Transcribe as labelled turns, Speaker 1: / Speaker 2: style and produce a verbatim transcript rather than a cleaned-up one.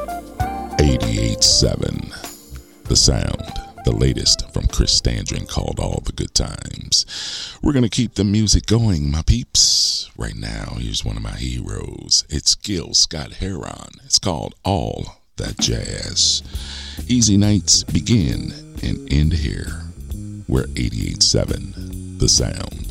Speaker 1: eighty-eight seven, The Sound, the latest from Chris Standring called All the Good Times. We're going to keep the music going, my peeps. Right now, here's one of my heroes. It's Gil Scott-Heron. It's called All That Jazz. Easy nights begin and end here. We're eighty-eight seven, The Sound.